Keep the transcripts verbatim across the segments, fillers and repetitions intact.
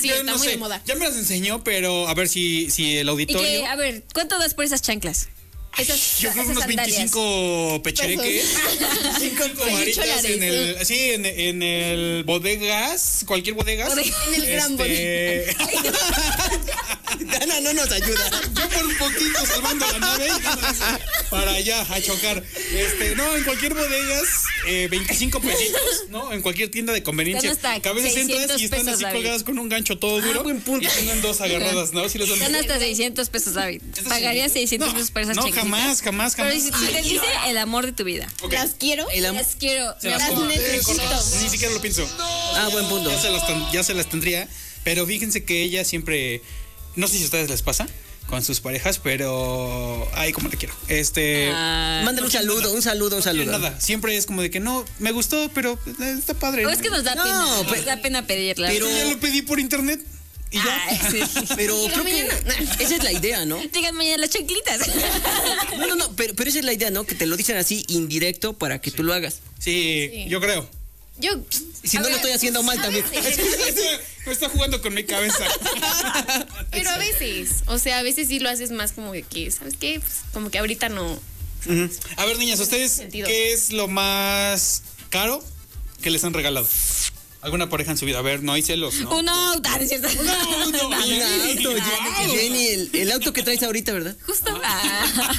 Sí, Yo está no muy sé, de moda. ya me las enseñó, pero a ver si, si el Y auditorio... que, a ver, ¿cuánto das por esas chanclas? Esas, Yo creo que esas unos sandalias. veinticinco pechereques, veinticinco varitas en el, sí, en, en el bodegas, cualquier bodegas. Bodega. En el gran Este, Dana no nos ayuda. yo por un poquito salvando la nave para allá a chocar. Este, no, en cualquier bodegas, eh, veinticinco pesitos, ¿no? En cualquier tienda de conveniencia. Están hasta Que a veces entras y están seiscientos así pesos, colgadas con un gancho todo duro. buen punto. Y tienen dos agarradas, ¿no? Si los han Están hasta seiscientos pesos, David. ¿Estas Pagaría chanclitas? seiscientos No, pesos por esas no, chanclitas. jamás, jamás, Pero jamás. si, si te dice el amor de tu vida. Ok. Las quiero. El am- Las quiero. Se mi las amor. compro, en necesito. corto. Ni siquiera lo pienso. Ah, buen punto. Ya se, las, ten- ya se las tendría. Pero fíjense que ella siempre. No sé si a ustedes les pasa con sus parejas, pero. Ay, como te quiero. Este. Ah. Mándale un saludo, un saludo, un no tiene saludo. nada. Siempre es como de que no, me gustó, pero eh, está padre. O es que nos da No, pena. pero- Nos da pena pedirla. pero- Yo ya lo pedí por internet. Y ya. Ay, sí. Pero Llega creo que mañana. esa es la idea, ¿no? Llegan mañana las chanclitas. No, no, no, pero, pero esa es la idea, ¿no? Que te lo dicen así indirecto para que tú lo hagas. Sí, Sí. yo creo. Yo. Y si a no lo ver, estoy haciendo mal a también. veces, Me está jugando con mi cabeza. pero a veces, o sea, a veces sí lo haces más como de que, ¿sabes qué? Pues como que ahorita no. A ver, niñas, ¿ustedes Sentido. qué es lo más caro que les han regalado? ¿Alguna pareja en su vida? A ver, no hay celos, ¿no? Un auto, ¿no es cierto? No, no, Un auto, Jenny, Jenny, el, el auto que traes ahorita, ¿verdad? Justo. Ah.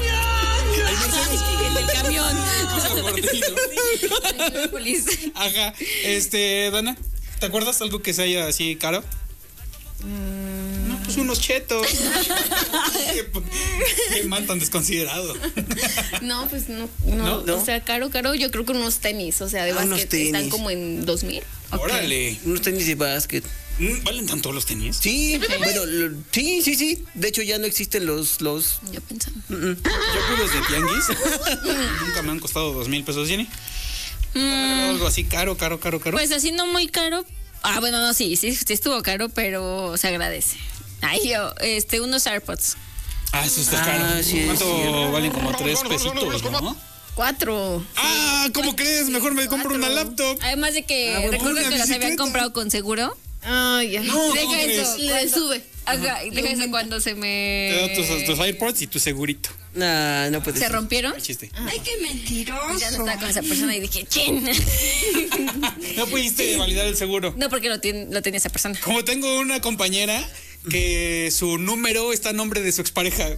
El del camión. Ajá. Este, Dana, ¿te acuerdas algo que se haya así caro? No, pues unos chetos. qué, qué man tan desconsiderado. No, pues no, no, ¿No? o sea, caro, caro, yo creo que unos tenis, o sea, de Ah, unos básquet están tenis. como en dos mil. Órale. Unos tenis de básquet. Mm, ¿Valen tanto los tenis? Sí, bueno, lo- sí, sí, sí. De hecho, ya no existen los. los Yo pensaba. Yo fui los de tianguis. Nunca me han costado dos mil pesos, Jenny. Algo así caro, caro, caro, caro. Pues así no muy caro. Ah, bueno, no, sí, sí, sí estuvo caro, pero se agradece. Ay, yo, este, unos AirPods. Ah, eso está Ah, caro. sí, es ¿Cuánto cierto. valen? Como tres pesitos, ¿no? Cuatro. Ah, ¿cómo crees? Mejor me compro una Cuatro. laptop. Además de que Ah, bueno, recuerdo una que las habían bicicleta. comprado con seguro. Ay, ya. No, ¿cómo Deja crees? eso. Le sube. Ajá, y deja eso cuando se me. Te da tus, tus AirPods y tu segurito. Nah, no puede ¿Se ser. rompieron? Ay, chiste. Ay, qué mentiroso. Ya no estaba con esa persona y dije, ¡chin! No pudiste validar el seguro. No, porque lo, tiene, lo tenía esa persona. Como tengo una compañera que su número está a nombre de su expareja.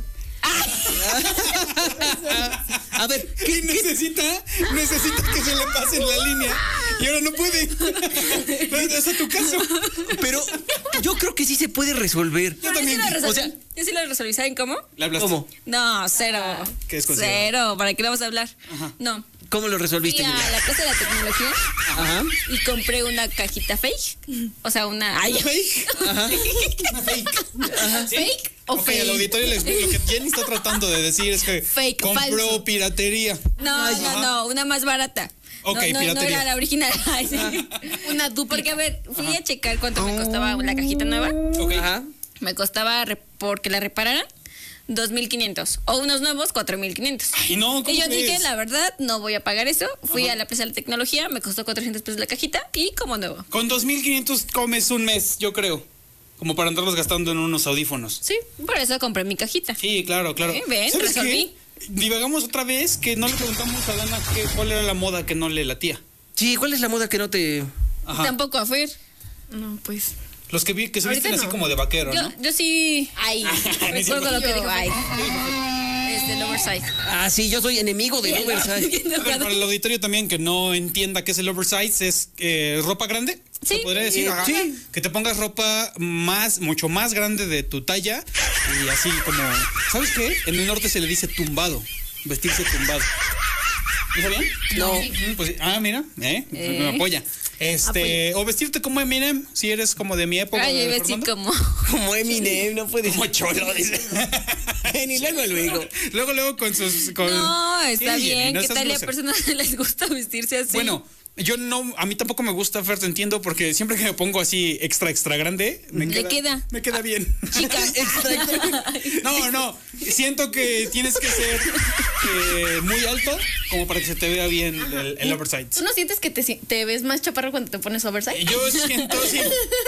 A ver, ¿Qué necesita? Necesita que se le pase en la línea. Y ahora no puede. Es a tu caso. pero yo creo que sí se puede resolver. Yo también. Yo sí lo resolví. O sea, Yo sí lo resolví. ¿Saben cómo? ¿Le hablaste? ¿cómo? No, cero. ¿Qué desconsidero? Cero. ¿Para qué le vamos a hablar? No. ¿Cómo lo Fui resolviste, a Julia? la Plaza de la Tecnología Ajá. y compré una cajita fake. O sea, una. Ay, ¿Fake? Ajá. Una fake. ¿Fake o Ok, fake? al auditorio le explico. Lo que Jenny está tratando de decir es que Fake, compró falso. piratería. no, no, no, una más barata. Ok, no, no, no piratería. era la original. Ay, sí. Una dupla. Porque, a ver, fui a checar cuánto me costaba la cajita nueva. Ok. Ajá. Me costaba, re- porque la repararan, dos mil quinientos. O unos nuevos, cuatro mil quinientos. Ay, no, ¿cómo Y yo crees? dije, la verdad, no voy a pagar eso. Fui a la Plaza de la Tecnología, me costó cuatrocientos pesos la cajita y como nuevo. Con dos mil quinientos comes un mes, yo creo. Como para andarlos gastando en unos audífonos. Sí, por eso compré mi cajita. Sí, claro, claro. Sí, ven, ¿Sabes resolví. qué? Divagamos otra vez que no le preguntamos a Dana qué, cuál era la moda que no le latía. Sí, ¿cuál es la moda que no te...? Ajá. Tampoco a Fer. No, pues. Los que vi que se Ahorita visten así no. como de vaquero, Yo, ¿no? yo sí. Ay. Recuerdo lo que Yo, dijo. ay. Es del oversize. Ah, sí, yo soy enemigo de Oversize. Bien A ver, enojado. para el auditorio también que no entienda qué es el oversize, es eh, ropa grande. Sí. ¿Se podría decir? Eh, Ajá. sí. Que te pongas ropa más, mucho más grande de tu talla y así como, ¿sabes qué? En el norte se le dice tumbado, vestirse tumbado. ¿No sabían? No. Mm, Pues, ah, mira, ¿eh? Eh. Me apoya. Este, o vestirte como Eminem, si eres como de mi época. Ay, yo de iba a decir Fernando. como. Como Eminem, no puede Como ser. cholo, dice. Ni luego, luego. Luego, luego con sus... Con... No, está Sí, Jenny, bien. no ¿Qué seas tal a grosera. personas les gusta vestirse así? Bueno, yo no, a mí tampoco me gusta, Fer, te entiendo, porque siempre que me pongo así extra, extra grande, me Le queda, queda. me queda bien. Chica. No, no, siento que tienes que ser eh, muy alto como para que se te vea bien el, el oversize. ¿Tú no sientes que te, si- te ves más chaparro cuando te pones oversize? Yo siento, sí,